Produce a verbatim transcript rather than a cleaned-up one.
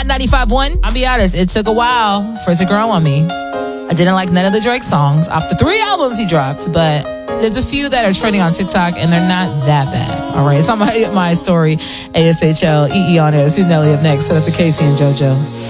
Hot ninety-five point one. I'll be honest, it took a while for it to grow on me. I didn't like none of the Drake songs off the three albums he dropped, but there's a few that are trending on TikTok, and they're not that bad. All right, it's on my, my story, A S H L, E E on it. See Nelly up next. So that's a Casey and JoJo.